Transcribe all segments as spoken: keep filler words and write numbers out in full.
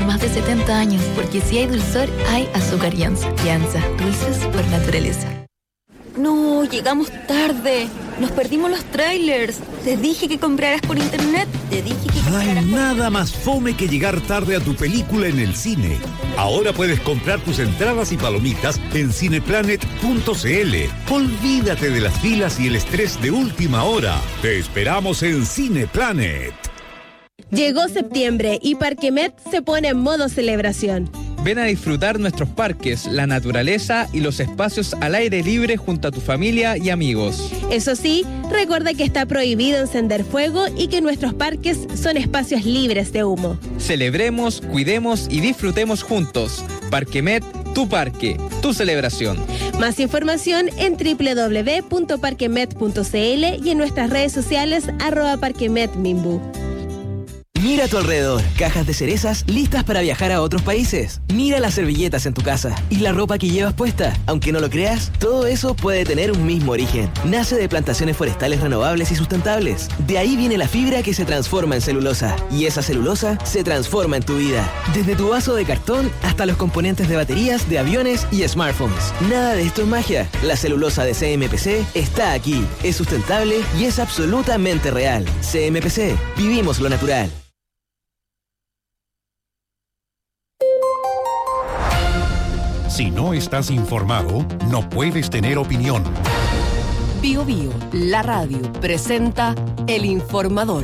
más de setenta años, porque si hay dulzor, hay azúcar Yanza. Yanza, dulces por naturaleza. No, llegamos tarde. Nos perdimos los trailers. Te dije que compraras por internet. Te dije que No compraras hay por... nada más fome que llegar tarde a tu película en el cine. Ahora puedes comprar tus entradas y palomitas en cineplanet punto c l. Olvídate de las filas y el estrés de última hora. Te esperamos en Cineplanet. Llegó septiembre y Parquemet se pone en modo celebración. Ven a disfrutar nuestros parques, la naturaleza y los espacios al aire libre junto a tu familia y amigos. Eso sí, recuerda que está prohibido encender fuego y que nuestros parques son espacios libres de humo. Celebremos, cuidemos y disfrutemos juntos. Parquemet, tu parque, tu celebración. Más información en doble u doble u doble u punto parquemet punto c l y en nuestras redes sociales arroba parquemetmimbu. Mira a tu alrededor, cajas de cerezas listas para viajar a otros países. Mira las servilletas en tu casa y la ropa que llevas puesta. Aunque no lo creas, todo eso puede tener un mismo origen. Nace de plantaciones forestales renovables y sustentables. De ahí viene la fibra que se transforma en celulosa. Y esa celulosa se transforma en tu vida. Desde tu vaso de cartón hasta los componentes de baterías de aviones y smartphones. Nada de esto es magia. La celulosa de C M P C está aquí. Es sustentable y es absolutamente real. C M P C. Vivimos lo natural. Si no estás informado, no puedes tener opinión. Bio Bio, la radio, presenta El Informador.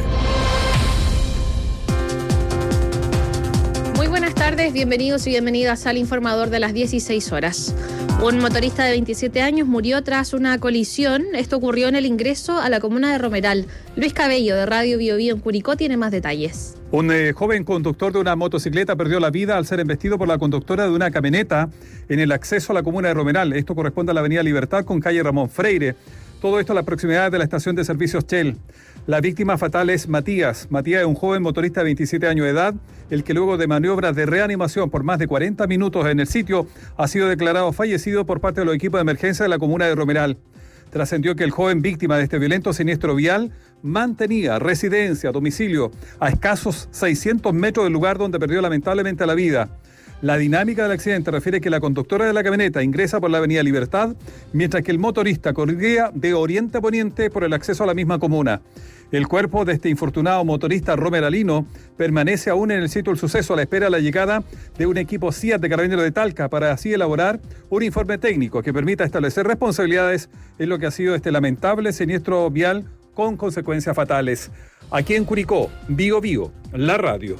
Muy buenas tardes, bienvenidos y bienvenidas al Informador de las dieciséis horas. Un motorista de veintisiete años murió tras una colisión. Esto ocurrió en el ingreso a la comuna de Romeral. Luis Cabello, de Radio Bio Bio en Curicó, tiene más detalles. Un eh, joven conductor de una motocicleta perdió la vida al ser embestido por la conductora de una camioneta en el acceso a la comuna de Romeral. Esto corresponde a la avenida Libertad con calle Ramón Freire. Todo esto a la proximidad de la estación de servicios Shell. La víctima fatal es Matías. Matías es un joven motorista de veintisiete años de edad, el que luego de maniobras de reanimación por más de cuarenta minutos en el sitio ha sido declarado fallecido por parte de los equipos de emergencia de la comuna de Romeral. Trascendió que el joven víctima de este violento siniestro vial mantenía residencia, domicilio, a escasos seiscientos metros del lugar donde perdió lamentablemente la vida. La dinámica del accidente refiere que la conductora de la camioneta ingresa por la avenida Libertad, mientras que el motorista corría de oriente a poniente por el acceso a la misma comuna. El cuerpo de este infortunado motorista romeralino permanece aún en el sitio del suceso a la espera de la llegada de un equipo C I A T de Carabineros de Talca para así elaborar un informe técnico que permita establecer responsabilidades en lo que ha sido este lamentable siniestro vial con consecuencias fatales. Aquí en Curicó, Bio Bio, la radio.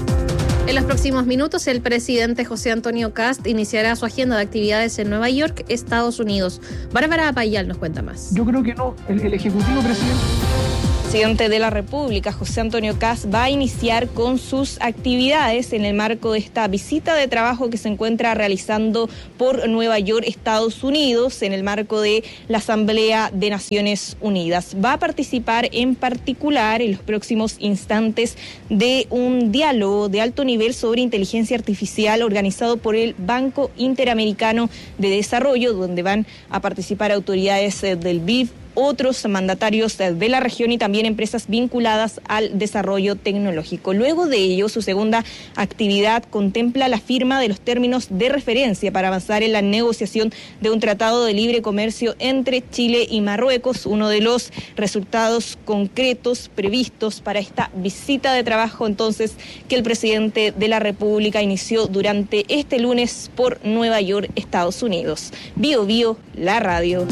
En los próximos minutos, el presidente José Antonio Kast iniciará su agenda de actividades en Nueva York, Estados Unidos. Bárbara Apayal nos cuenta más. Yo creo que no, el, el Ejecutivo presidente... El presidente de la República, José Antonio Kast, va a iniciar con sus actividades en el marco de esta visita de trabajo que se encuentra realizando por Nueva York, Estados Unidos, en el marco de la Asamblea de Naciones Unidas. Va a participar en particular en los próximos instantes de un diálogo de alto nivel sobre inteligencia artificial organizado por el Banco Interamericano de Desarrollo, donde van a participar autoridades del B I D, otros mandatarios de la región y también empresas vinculadas al desarrollo tecnológico. Luego de ello, su segunda actividad contempla la firma de los términos de referencia para avanzar en la negociación de un tratado de libre comercio entre Chile y Marruecos, uno de los resultados concretos previstos para esta visita de trabajo entonces que el presidente de la República inició durante este lunes por Nueva York, Estados Unidos. Bio Bio, la radio.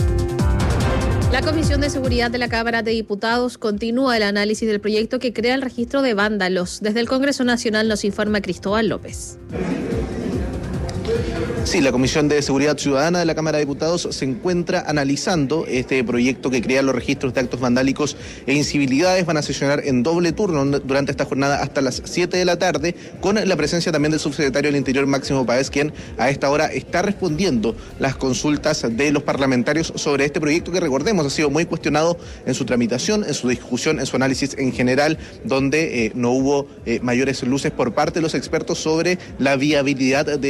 La Comisión de Seguridad de la Cámara de Diputados continúa el análisis del proyecto que crea el registro de vándalos. Desde el Congreso Nacional nos informa Cristóbal López. Sí, la Comisión de Seguridad Ciudadana de la Cámara de Diputados se encuentra analizando este proyecto que crea los registros de actos vandálicos e incivilidades. Van a sesionar en doble turno durante esta jornada hasta las siete de la tarde, con la presencia también del subsecretario del Interior, Máximo Páez, quien a esta hora está respondiendo las consultas de los parlamentarios sobre este proyecto que, recordemos, ha sido muy cuestionado en su tramitación, en su discusión, en su análisis en general, donde eh, no hubo eh, mayores luces por parte de los expertos sobre la viabilidad de este proyecto.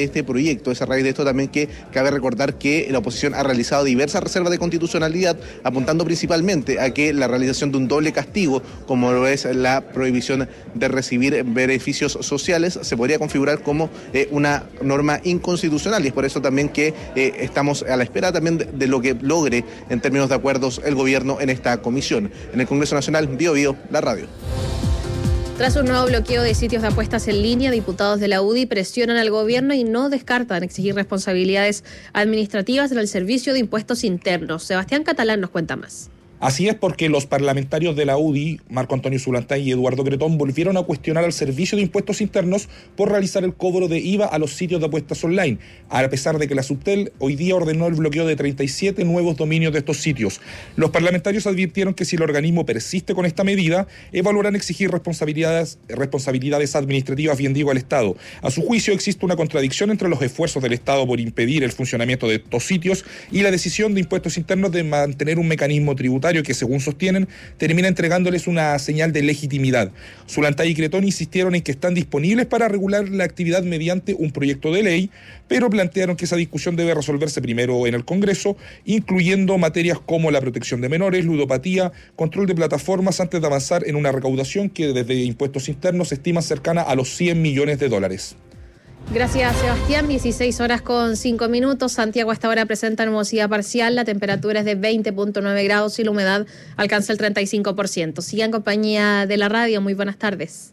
proyecto. Es a raíz de esto también que cabe recordar que la oposición ha realizado diversas reservas de constitucionalidad, apuntando principalmente a que la realización de un doble castigo, como lo es la prohibición de recibir beneficios sociales, se podría configurar como eh, una norma inconstitucional, y es por eso también que eh, estamos a la espera también de, de lo que logre en términos de acuerdos el gobierno en esta comisión. En el Congreso Nacional, Bio Bio, la radio. Tras un nuevo bloqueo de sitios de apuestas en línea, diputados de la U D I presionan al gobierno y no descartan exigir responsabilidades administrativas en el Servicio de Impuestos Internos. Sebastián Catalán nos cuenta más. Así es, porque los parlamentarios de la U D I, Marco Antonio Zulantay y Eduardo Cretón, volvieron a cuestionar al Servicio de Impuestos Internos por realizar el cobro de I V A a los sitios de apuestas online, a pesar de que la Subtel hoy día ordenó el bloqueo de treinta y siete nuevos dominios de estos sitios. Los parlamentarios advirtieron que si el organismo persiste con esta medida, evaluarán exigir responsabilidades, responsabilidades administrativas, bien digo, al Estado. A su juicio, existe una contradicción entre los esfuerzos del Estado por impedir el funcionamiento de estos sitios y la decisión de Impuestos Internos de mantener un mecanismo tributario que, según sostienen, termina entregándoles una señal de legitimidad. Zulantay y Cretón insistieron en que están disponibles para regular la actividad mediante un proyecto de ley, pero plantearon que esa discusión debe resolverse primero en el Congreso, incluyendo materias como la protección de menores, ludopatía, control de plataformas, antes de avanzar en una recaudación que desde Impuestos Internos se estima cercana a los cien millones de dólares. Gracias, Sebastián. dieciséis horas con cinco minutos. Santiago hasta ahora presenta nubosidad parcial. La temperatura es de veinte punto nueve grados y la humedad alcanza el treinta y cinco por ciento. Siga en compañía de la radio. Muy buenas tardes.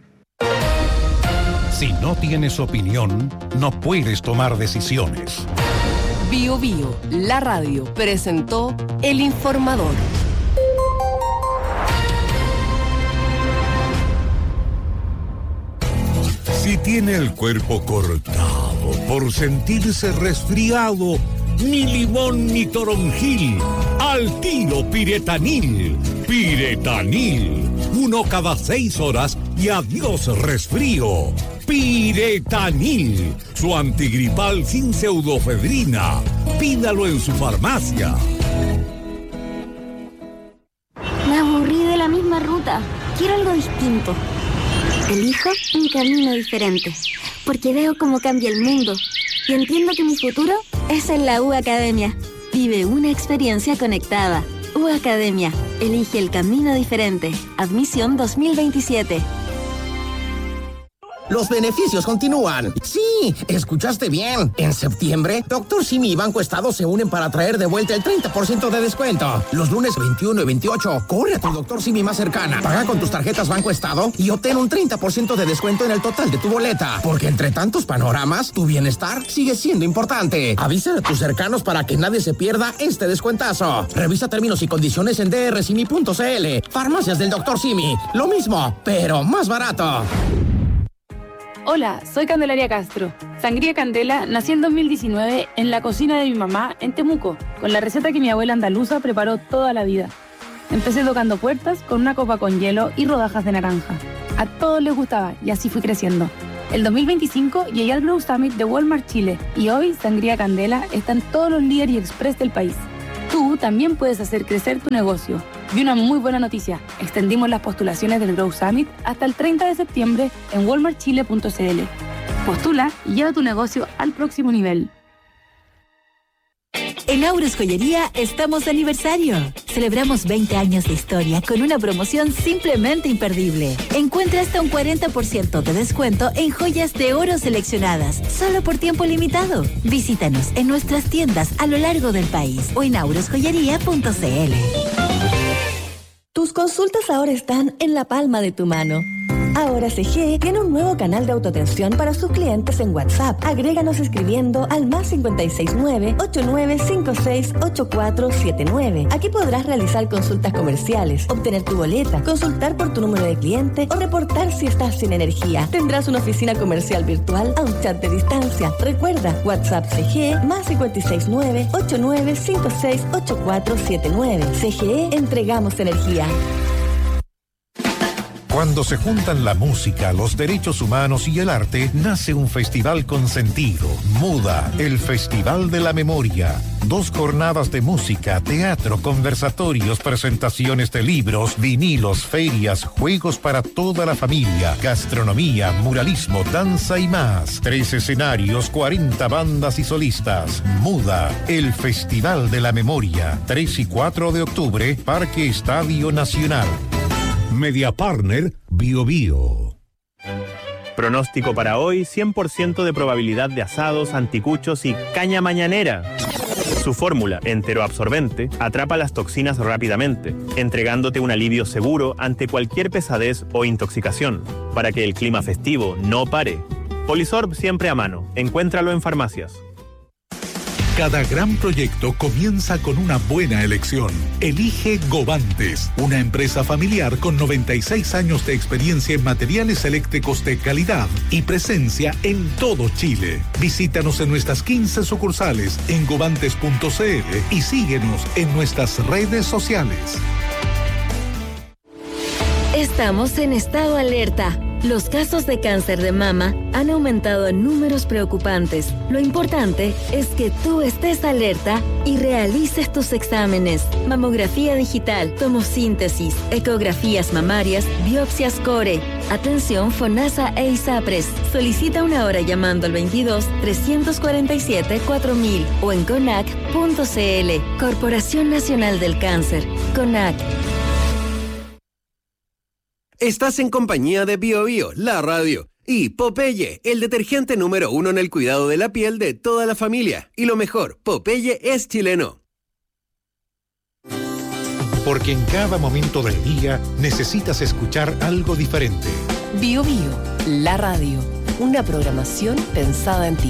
Si no tienes opinión, no puedes tomar decisiones. Bio Bio, la radio, presentó El Informador. Si tiene el cuerpo cortado por sentirse resfriado, ni limón ni toronjil, al tiro Piretanil. Piretanil, uno cada seis horas y adiós resfrío. Piretanil, su antigripal sin pseudofedrina. Pídalo en su farmacia. Me aburrí de la misma ruta. Quiero algo distinto. Elijo un camino diferente, porque veo cómo cambia el mundo y entiendo que mi futuro es en la U Academia. Vive una experiencia conectada. U Academia, elige el camino diferente. Admisión dos mil veintisiete. Los beneficios continúan. Sí, escuchaste bien. En septiembre, Doctor Simi y Banco Estado se unen para traer de vuelta el treinta por ciento de descuento. Los lunes veintiuno y veintiocho, corre a tu Doctor Simi más cercana. Paga con tus tarjetas Banco Estado y obtén un treinta por ciento de descuento en el total de tu boleta. Porque entre tantos panoramas, tu bienestar sigue siendo importante. Avisa a tus cercanos para que nadie se pierda este descuentazo. Revisa términos y condiciones en d r simi punto c l. Farmacias del Doctor Simi. Lo mismo, pero más barato. Hola, soy Candelaria Castro. Sangría Candela nació en dos mil diecinueve en la cocina de mi mamá en Temuco, con la receta que mi abuela andaluza preparó toda la vida. Empecé tocando puertas con una copa con hielo y rodajas de naranja. A todos les gustaba y así fui creciendo. El dos mil veinticinco llegué al Grow Summit de Walmart Chile y hoy Sangría Candela está en todos los líderes y express del país. Tú también puedes hacer crecer tu negocio. Y una muy buena noticia, extendimos las postulaciones del Grow Summit hasta el treinta de septiembre en walmart chile punto c l. Postula y lleva tu negocio al próximo nivel. En Aures Joyería estamos de aniversario. Celebramos veinte años de historia con una promoción simplemente imperdible. Encuentra hasta un cuarenta por ciento de descuento en joyas de oro seleccionadas, solo por tiempo limitado. Visítanos en nuestras tiendas a lo largo del país o en aures joyería punto c l. Tus consultas ahora están en la palma de tu mano. Ahora C G tiene un nuevo canal de autoatención para sus clientes en WhatsApp. Agréganos escribiendo al más cinco seis nueve, ocho nueve cinco seis, ocho cuatro siete nueve. Aquí podrás realizar consultas comerciales, obtener tu boleta, consultar por tu número de cliente o reportar si estás sin energía. Tendrás una oficina comercial virtual a un chat de distancia. Recuerda, WhatsApp C G más cinco seis nueve, ocho nueve cinco seis, ocho cuatro siete nueve. C G E, entregamos energía. Cuando se juntan la música, los derechos humanos y el arte, nace un festival con sentido. MUDA, el Festival de la Memoria. Dos jornadas de música, teatro, conversatorios, presentaciones de libros, vinilos, ferias, juegos para toda la familia, gastronomía, muralismo, danza y más. Tres escenarios, cuarenta bandas y solistas. MUDA, el Festival de la Memoria. tres y cuatro de octubre, Parque Estadio Nacional. Media Partner Bio Bio. Pronóstico para hoy, cien por ciento de probabilidad de asados, anticuchos y caña mañanera. Su fórmula, enteroabsorbente, atrapa las toxinas rápidamente, entregándote un alivio seguro ante cualquier pesadez o intoxicación, para que el clima festivo no pare. Polisorb siempre a mano. Encuéntralo en farmacias. Cada gran proyecto comienza con una buena elección. Elige Govantes, una empresa familiar con noventa y seis años de experiencia en materiales eléctricos de calidad y presencia en todo Chile. Visítanos en nuestras quince sucursales en govantes punto c l y síguenos en nuestras redes sociales. Estamos en estado alerta. Los casos de cáncer de mama han aumentado en números preocupantes. Lo importante es que tú estés alerta y realices tus exámenes. Mamografía digital, tomosíntesis, ecografías mamarias, biopsias core. Atención FONASA e ISAPRES. Solicita una hora llamando al veintidós, trescientos cuarenta y siete, cuatro mil o en conac punto c l. Corporación Nacional del Cáncer. CONAC. Estás en compañía de Bio Bio, la radio, y Popeye, el detergente número uno en el cuidado de la piel de toda la familia. Y lo mejor, Popeye es chileno. Porque en cada momento del día necesitas escuchar algo diferente. Bio Bio, la radio, una programación pensada en ti.